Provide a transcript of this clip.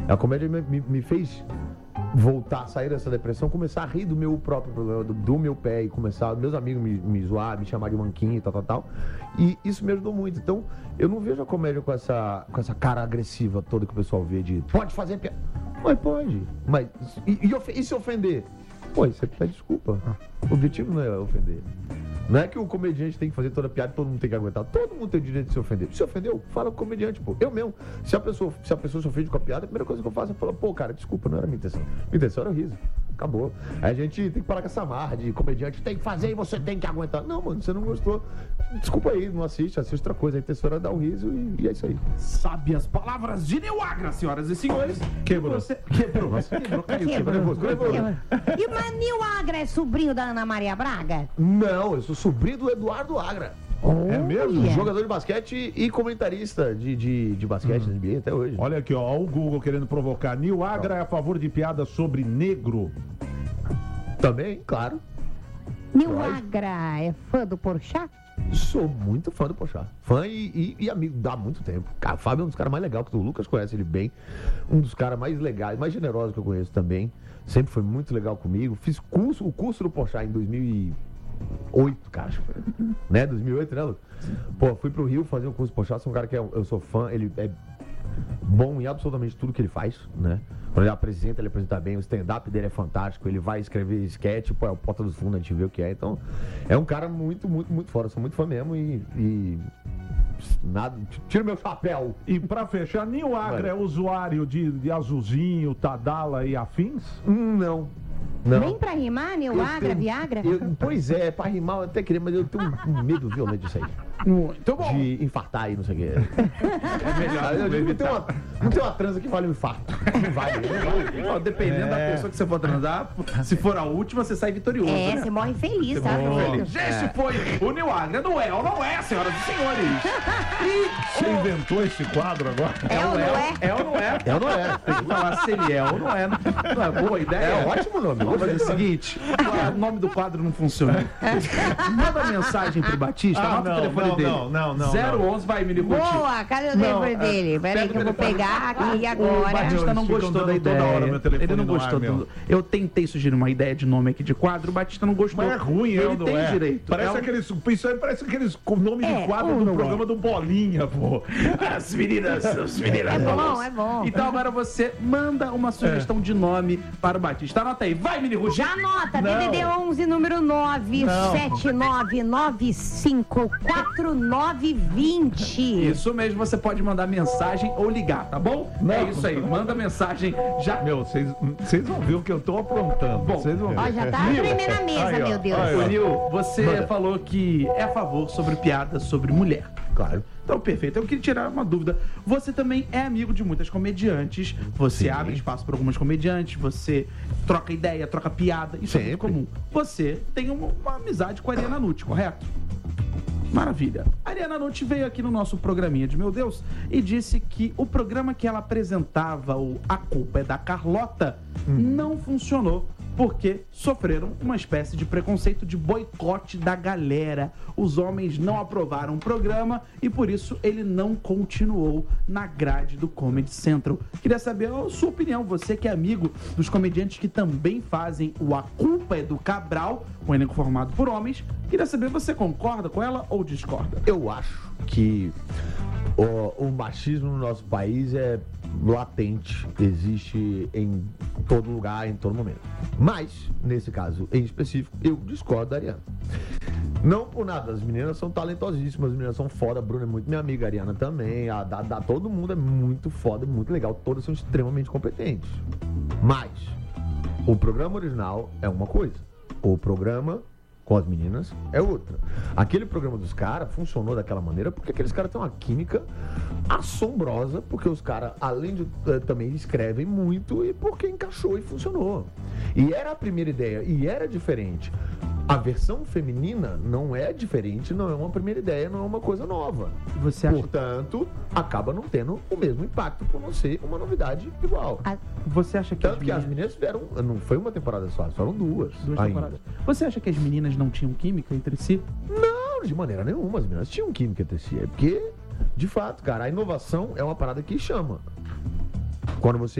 A comédia me fez voltar, sair dessa depressão, começar a rir do meu próprio problema, do meu pé, e começar, meus amigos me zoar, me chamar de manquinho e tal. E isso me ajudou muito. Então, eu não vejo a comédia com essa cara agressiva toda que o pessoal vê de pode fazer piada. Mas pode. Mas, e se ofender? Pô, você pede desculpa. O objetivo não é ofender. Não é que o comediante tem que fazer toda piada e todo mundo tem que aguentar. Todo mundo tem o direito de se ofender. Se ofendeu, fala com o comediante, pô. Eu mesmo. Se a pessoa se ofende com a piada, a primeira coisa que eu faço é falar, pô, cara, desculpa, não era minha intenção. Minha intenção era o riso. Acabou. Aí a gente tem que parar com essa marra de comediante, tem que fazer e você tem que aguentar. Não, mano, você não gostou. Desculpa aí, não assiste outra coisa. A intenção era dar um riso e é isso aí. Sabe as palavras de Nil Agra, senhoras e senhores. Quebrou. Quebrou. Quebrou. E o Nil Agra é sobrinho da Ana Maria Braga? Não, eu sou sobrinho do Eduardo Agra. É mesmo? Jogador de basquete e comentarista de basquete da NBA até hoje. Olha aqui, ó, o Google querendo provocar. Nil Agra é a favor de piadas sobre negro. Também, claro. Nil Agra é fã do Porchat? Sou muito fã do Porchat. Fã e amigo dá muito tempo. Cara, o Fábio é um dos caras mais legais que o Lucas conhece ele bem. Um dos caras mais legais, mais generosos que eu conheço também. Sempre foi muito legal comigo. Fiz o curso do Porchat em 2008, cara. Né? 2008, né, Lucas? Pô, fui pro Rio fazer um curso do Porchat. Sou um cara que eu sou fã. Ele é bom em absolutamente tudo que ele faz, né? Quando ele apresenta bem, o stand-up dele é fantástico, ele vai escrever sketch, pô, é o Porta dos Fundos, a gente vê o que é, então é um cara muito, muito, muito fora, sou muito fã mesmo e nada, tira meu chapéu. E pra fechar, Nil Agra é usuário de Azulzinho, Tadala e afins? Não. Nem pra rimar, Nil Agra, Viagra? Pois é, pra rimar eu até queria, mas eu tenho um medo violento disso aí. Muito bom. De infartar aí, não sei o que. É melhor Não tem uma transa que vale um infarto. Não vale. Ó, dependendo da pessoa que você for transar, se for a última, você sai vitorioso. É, né? você morre feliz, tá? Esse foi o Nil Agra. Não é ou não é, senhoras e senhores? Você inventou esse quadro agora? É ou não é? É ou não é? É ou não é? Tem que falar se ele é ou não é. Não é boa ideia? É um ótimo nome. Vamos fazer o seguinte: o nome do quadro não funciona. Manda mensagem pro Batista, anota o telefone dele. Não. 011, vai, Mini Coutinho. Boa, cadê o telefone dele? Peraí que eu vou pegar aqui O agora. Batista não gostou da ideia. Toda hora meu telefone Ele não no ar, gostou. meu. Eu tentei sugerir uma ideia de nome aqui de quadro, o Batista não gostou. Mas é ruim, ele não tem é? direito. Parece isso aí parece aqueles nomes de quadro ou do não programa do Bolinha, pô. As meninas. É bom. Então agora você manda uma sugestão de nome para o Batista. Anota aí. Vai, Mini Ruth. Já anota, DDD 11, número 979954920. Isso mesmo, você pode mandar mensagem ou ligar, tá bom? É isso aí, manda mensagem já. Meu, vocês vão ver o que eu tô aprontando. Bom, Vocês vão ver. Ó, já tá tremendo a mesa, Aí, ó. meu Deus. Aí, ó. Ô, Nil, você falou que é a favor sobre piadas sobre mulher. Claro. Então, perfeito. Eu queria tirar uma dúvida. Você também é amigo de muitas comediantes. Você Sim. abre espaço para algumas comediantes. Você troca ideia, troca piada. Isso é muito Sempre. comum. Você tem uma amizade com a Ariana Nutti, correto? Maravilha. A Ariana Nutti veio aqui no nosso programinha de Meu Deus e disse que o programa que ela apresentava, o A Culpa é da Carlota, não funcionou porque sofreram uma espécie de preconceito de boicote da galera. Os homens não aprovaram o programa e por isso ele não continuou na grade do Comedy Central. Queria saber a sua opinião, você que é amigo dos comediantes que também fazem o A Culpa é do Cabral, um elenco formado por homens. Queria saber, você concorda com ela ou discorda? Eu acho que o machismo no nosso país é latente, existe em todo lugar, em todo momento. Mas, nesse caso em específico, eu discordo da Ariana. Não por nada, as meninas são talentosíssimas, as meninas são foda, a Bruna é muito minha amiga, a Ariana também, todo mundo é muito foda, muito legal, todas são extremamente competentes. Mas, o programa original é uma coisa, o programa com as meninas é outra. Aquele programa dos caras funcionou daquela maneira porque aqueles caras têm uma química assombrosa, porque os caras, além de também escrevem muito e porque encaixou e funcionou. E era a primeira ideia, e era diferente. A versão feminina não é diferente, não é uma primeira ideia, não é uma coisa nova. Você acha... Portanto, acaba não tendo o mesmo impacto por não ser uma novidade igual. Você acha que Tanto que as meninas tiveram, não foi uma temporada só, foram duas ainda. temporadas. Você acha que as meninas não tinham química entre si? Não, de maneira nenhuma, as meninas tinham química entre si. É porque, de fato, cara, a inovação é uma parada que chama. Quando você